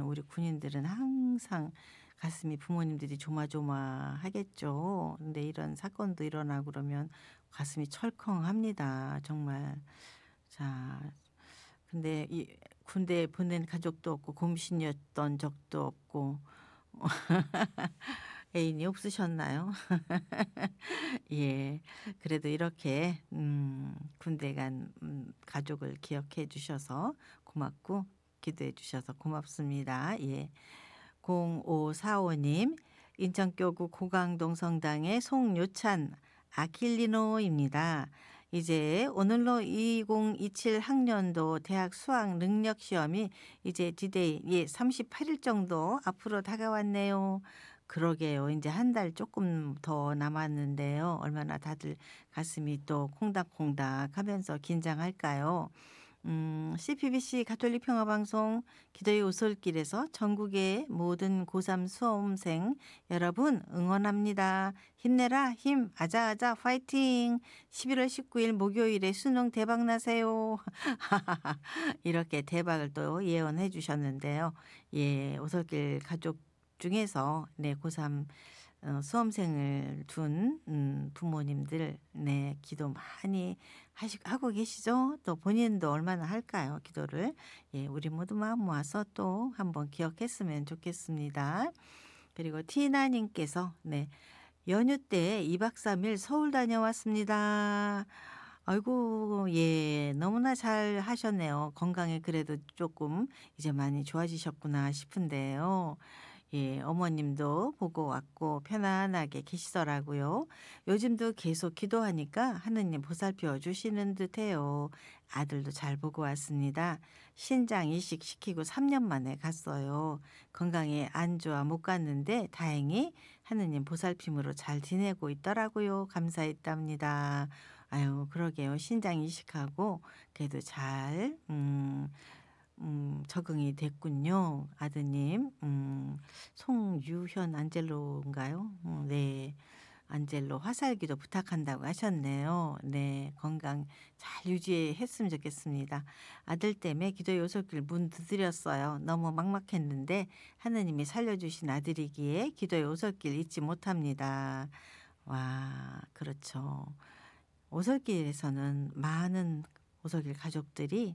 우리 군인들은 항상 가슴이 부모님들이 조마조마하겠죠. 근데 이런 사건도 일어나고 그러면 가슴이 철컹합니다 정말. 자 근데 이 군대에 보낸 가족도 없고 곰신이었던 적도 없고 애인이 없으셨나요? 예. 그래도 이렇게 군대 간 가족을 기억해 주셔서 고맙고 기도해 주셔서 고맙습니다. 예. 0545 님 인천교구 고강동 성당의 송요찬 아킬리노입니다. 이제 오늘로 2027 학년도 대학 수학 능력 시험이 이제 디데이 38일 정도 앞으로 다가왔네요. 그러게요. 이제 한 달 조금 더 남았는데요. 얼마나 다들 가슴이 또 콩닥콩닥 하면서 긴장할까요? CPBC 가톨릭 평화방송 기도의 오솔길에서 전국의 모든 고3 수험생 여러분 응원합니다. 힘내라 힘 아자아자 파이팅. 11월 19일 목요일에 수능 대박 나세요. 이렇게 대박을 또 예언해 주셨는데요. 예, 오솔길 가족 중에서 네 고3 수험생을 둔 부모님들 네 기도 많이 하고 계시죠? 또 본인도 얼마나 할까요? 기도를. 예, 우리 모두 마음 모아서 또 한번 기억했으면 좋겠습니다. 그리고 티나 님께서 네. 연휴 때 2박 3일 서울 다녀왔습니다. 아이고 예. 너무나 잘 하셨네요. 건강에 그래도 조금 이제 많이 좋아지셨구나 싶은데요. 예. 어머님도 보고 왔고 편안하게 계시더라고요. 요즘도 계속 기도하니까 하느님 보살펴 주시는 듯해요. 아들도 잘 보고 왔습니다. 신장 이식 시키고 3년 만에 갔어요. 건강에 안 좋아 못 갔는데 다행히 하느님 보살핌으로 잘 지내고 있더라고요. 감사했답니다. 아유 그러게요. 신장 이식하고 그래도 잘 적응이 됐군요. 아드님. 송유현 안젤로인가요? 네. 안젤로 화살기도 부탁한다고 하셨네요. 네. 건강 잘 유지했으면 좋겠습니다. 아들 때문에 기도의 요솔길 문 두드렸어요. 너무 막막했는데 하느님이 살려주신 아들이기에 기도의 오솔길 잊지 못합니다. 와 그렇죠. 오솔길에서는 많은 오솔길 가족들이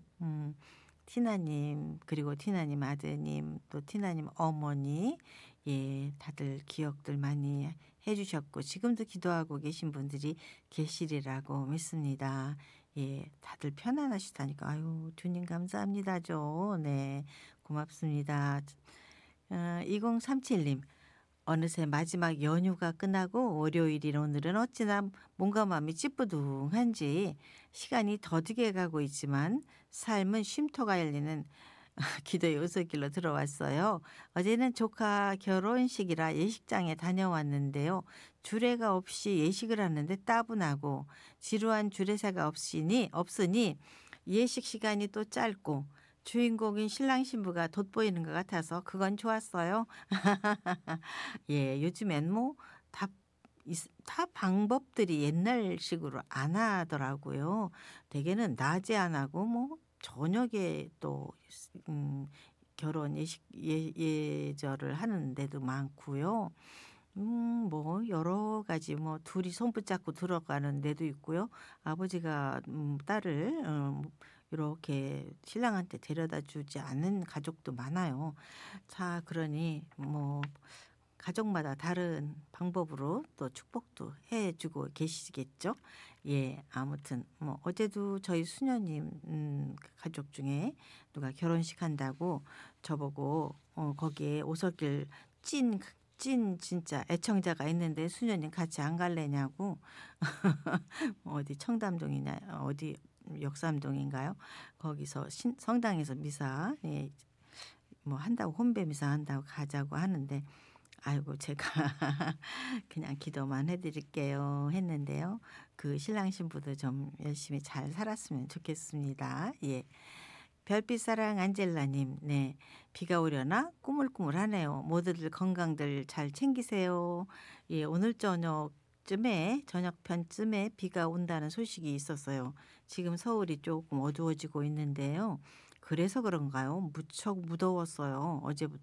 티나님 그리고 티나님 아드님 또 티나님 어머니 예 다들 기억들 많이 해 주셨고 지금도 기도하고 계신 분들이 계시리라고 믿습니다. 예 다들 편안하시다니까 아유 주님 감사합니다죠. 네 고맙습니다. 2037 님. 어느새 마지막 연휴가 끝나고 월요일인 오늘은 어찌나 몸과 마음이 찌뿌둥한지 시간이 더디게 가고 있지만 삶은 쉼터가 열리는 기도의 오솔길로 들어왔어요. 어제는 조카 결혼식이라 예식장에 다녀왔는데요. 주례가 없이 예식을 하는데 따분하고 지루한 주례사가 없으니 예식 시간이 또 짧고 주인공인 신랑 신부가 돋보이는 것 같아서 그건 좋았어요. 예, 요즘엔 뭐 다 방법들이 옛날식으로 안 하더라고요. 대개는 낮에 안 하고 뭐 저녁에 또 결혼 예절을 하는 데도 많고요. 뭐 여러 가지 뭐 둘이 손 붙잡고 들어가는 데도 있고요. 아버지가 딸을 요렇게 신랑한테 데려다 주지 않는 가족도 많아요. 자 그러니 뭐 가족마다 다른 방법으로 또 축복도 해 주고 계시겠죠. 예. 아무튼 뭐 어제도 저희 수녀님 그 가족 중에 누가 결혼식 한다고 저보고 거기에 오솔길 찐 진짜 애청자가 있는데 수녀님 같이 안 갈래냐고 어디 청담동이냐 어디 역삼동인가요? 거기서 성당에서 미사 예 뭐 한다고 혼배 미사 한다고 가자고 하는데 아이고 제가 그냥 기도만 해 드릴게요 했는데요. 그 신랑 신부도 좀 열심히 잘 살았으면 좋겠습니다. 예. 별빛사랑 안젤라 님. 네. 비가 오려나 꾸물꾸물하네요. 모두들 건강들 잘 챙기세요. 예. 오늘 저녁편쯤에 비가 온다는 소식이 있었어요. 지금 서울이 조금 어두워지고 있는데요. 그래서 그런가요? 무척 무더웠어요.